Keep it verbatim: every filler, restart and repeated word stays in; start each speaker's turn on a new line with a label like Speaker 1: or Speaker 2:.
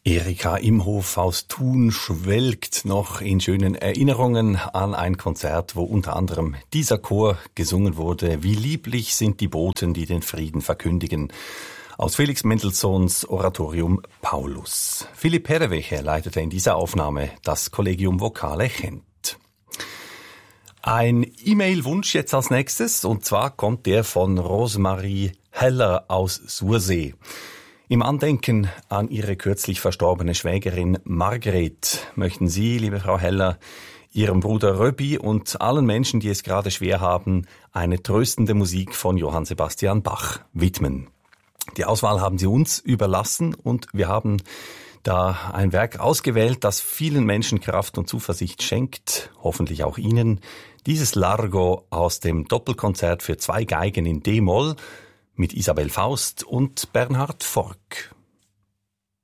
Speaker 1: Erika Imhof aus Thun schwelgt noch in schönen Erinnerungen an ein Konzert, wo unter anderem dieser Chor gesungen wurde. Wie lieblich sind die Boten, die den Frieden verkündigen. Aus Felix Mendelssohns Oratorium Paulus. Philipp Herreweche leitete in dieser Aufnahme das Collegium Vocale Gent. Ein E-Mail-Wunsch jetzt als nächstes, und zwar kommt der von Rosemarie Heller aus Sursee. Im Andenken an ihre kürzlich verstorbene Schwägerin Margret möchten Sie, liebe Frau Heller, Ihrem Bruder Röbi und allen Menschen, die es gerade schwer haben, eine tröstende Musik von Johann Sebastian Bach widmen. Die Auswahl haben Sie uns überlassen und wir haben da ein Werk ausgewählt, das vielen Menschen Kraft und Zuversicht schenkt, hoffentlich auch Ihnen. Dieses Largo aus dem Doppelkonzert für zwei Geigen in D-Moll mit Isabel Faust und Bernhard Forck.